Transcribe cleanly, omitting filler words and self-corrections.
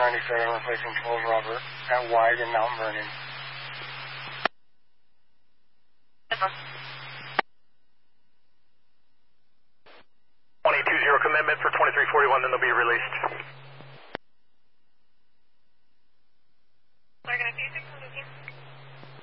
97, replacing 12 Robert at Wide in Mount Vernon. 2020 commitment for 2341, then they'll be released.